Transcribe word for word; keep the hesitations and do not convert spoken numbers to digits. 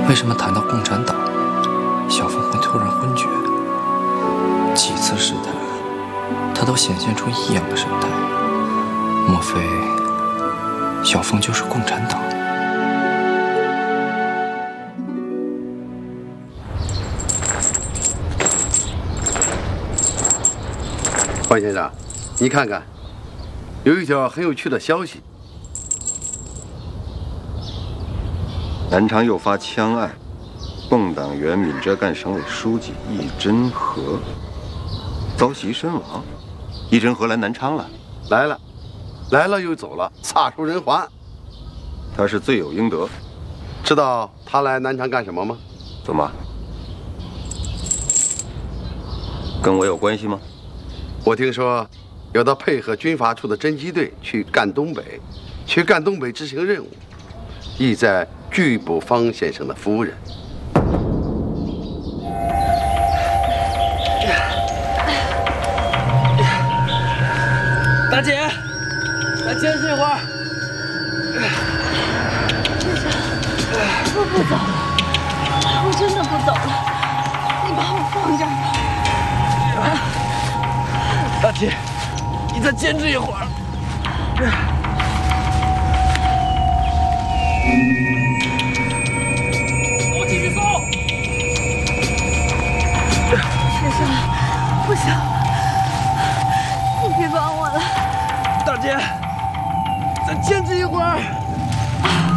为什么谈到共产党，小凤会突然昏厥？几次试探，他都显现出异样的神态。莫非小凤就是共产党？ 关先生，你看看，有一条很有趣的消息。 南昌又发枪案，共党员闽浙赣省委书记易真和遭袭身亡。易真和来南昌了， 来了，来了又走了，撒手人寰。 他是罪有应得。 知道他来南昌干什么吗？ 怎么？跟我有关系吗？ 我听说，有他配合军阀处的侦缉队去赣东北，去赣东北执行任务，意在。 拒捕方先生的夫人。 大姐，再坚持一会儿。 先生，我不走了，我真的不走了，你把我放这儿吧。 大姐，你再坚持一会儿。 继续搜！ 先生，不行，你别管我了。 大姐，再坚持一会儿。